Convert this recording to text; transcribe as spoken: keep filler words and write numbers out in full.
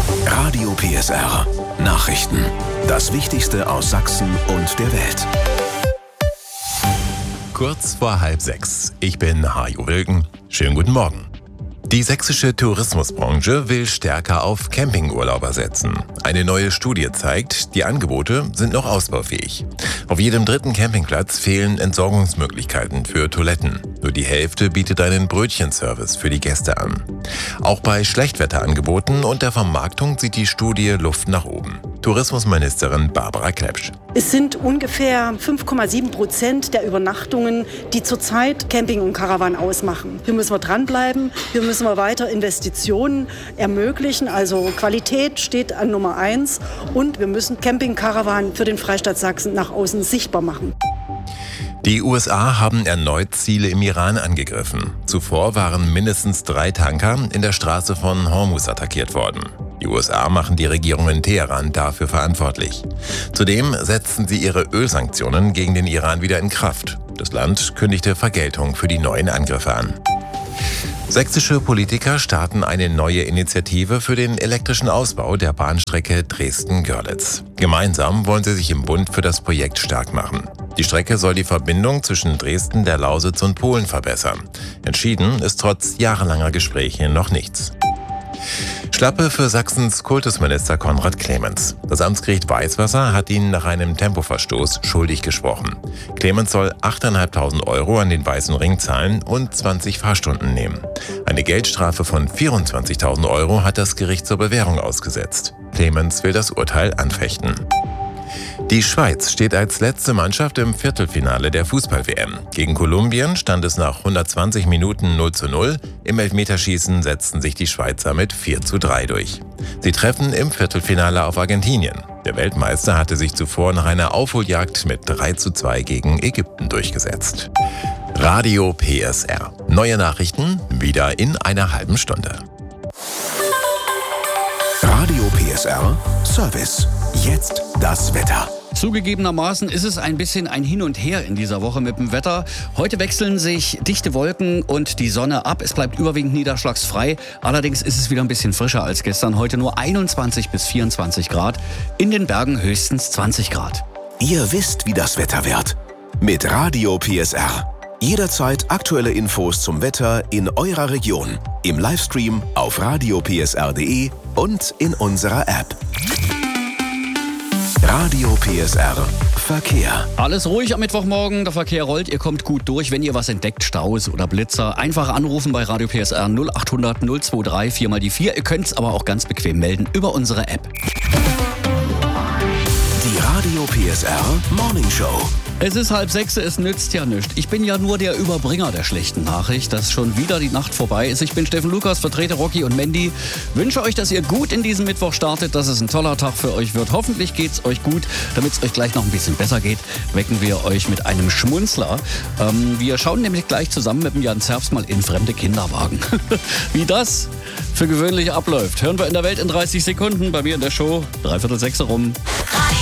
Radio P S R. Nachrichten. Das Wichtigste aus Sachsen und der Welt. Kurz vor halb sechs. Ich bin Hajo Wilken. Schönen guten Morgen. Die sächsische Tourismusbranche will stärker auf Campingurlauber setzen. Eine neue Studie zeigt, die Angebote sind noch ausbaufähig. Auf jedem dritten Campingplatz fehlen Entsorgungsmöglichkeiten für Toiletten. Nur die Hälfte bietet einen Brötchenservice für die Gäste an. Auch bei Schlechtwetterangeboten und der Vermarktung sieht die Studie Luft nach oben. Tourismusministerin Barbara Klepsch. Es sind ungefähr fünf Komma sieben Prozent der Übernachtungen, die zurzeit Camping und Caravan ausmachen. Hier müssen wir dranbleiben, hier müssen wir weiter Investitionen ermöglichen. Also Qualität steht an Nummer eins und wir müssen Camping Caravan für den Freistaat Sachsen nach außen sichtbar machen. Die U S A haben erneut Ziele im Iran angegriffen. Zuvor waren mindestens drei Tanker in der Straße von Hormuz attackiert worden. Die U S A machen die Regierung in Teheran dafür verantwortlich. Zudem setzten sie ihre Ölsanktionen gegen den Iran wieder in Kraft. Das Land kündigte Vergeltung für die neuen Angriffe an. Sächsische Politiker starten eine neue Initiative für den elektrischen Ausbau der Bahnstrecke Dresden-Görlitz. Gemeinsam wollen sie sich im Bund für das Projekt stark machen. Die Strecke soll die Verbindung zwischen Dresden, der Lausitz und Polen verbessern. Entschieden ist trotz jahrelanger Gespräche noch nichts. Schlappe für Sachsens Kultusminister Konrad Clemens. Das Amtsgericht Weißwasser hat ihn nach einem Tempoverstoß schuldig gesprochen. Clemens soll achttausendfünfhundert Euro an den Weißen Ring zahlen und zwanzig Fahrstunden nehmen. Eine Geldstrafe von vierundzwanzigtausend Euro hat das Gericht zur Bewährung ausgesetzt. Clemens will das Urteil anfechten. Die Schweiz steht als letzte Mannschaft im Viertelfinale der Fußball-W M. Gegen Kolumbien stand es nach hundertzwanzig Minuten null zu null. Im Elfmeterschießen setzten sich die Schweizer mit vier zu drei durch. Sie treffen im Viertelfinale auf Argentinien. Der Weltmeister hatte sich zuvor nach einer Aufholjagd mit drei zu zwei gegen Ägypten durchgesetzt. Radio P S R. Neue Nachrichten wieder in einer halben Stunde. Radio P S R Service. Jetzt das Wetter. Zugegebenermaßen ist es ein bisschen ein Hin und Her in dieser Woche mit dem Wetter. Heute wechseln sich dichte Wolken und die Sonne ab. Es bleibt überwiegend niederschlagsfrei. Allerdings ist es wieder ein bisschen frischer als gestern. Heute nur einundzwanzig bis vierundzwanzig Grad. In den Bergen höchstens zwanzig Grad. Ihr wisst, wie das Wetter wird. Mit Radio P S R. Jederzeit aktuelle Infos zum Wetter in eurer Region. Im Livestream auf radio p s r punkt d e und in unserer App. Radio P S R Verkehr. Alles ruhig am Mittwochmorgen, der Verkehr rollt, ihr kommt gut durch. Wenn ihr was entdeckt, Staus oder Blitzer, einfach anrufen bei Radio P S R null achthundert null dreiundzwanzig vier mal die vier. Ihr könnt es aber auch ganz bequem melden über unsere App. Die Radio P S R Morning Show. Es ist halb sechs, es nützt ja nichts. Ich bin ja nur der Überbringer der schlechten Nachricht, dass schon wieder die Nacht vorbei ist. Ich bin Steffen Lukas, vertrete Rocky und Mandy. Wünsche euch, dass ihr gut in diesen Mittwoch startet, dass es ein toller Tag für euch wird. Hoffentlich geht's euch gut. Damit es euch gleich noch ein bisschen besser geht, wecken wir euch mit einem Schmunzler. Ähm, wir schauen nämlich gleich zusammen mit dem Jan Zerbst mal in fremde Kinderwagen. Wie das für gewöhnlich abläuft, hören wir in der Welt in dreißig Sekunden. Bei mir in der Show, dreiviertel sechs rum.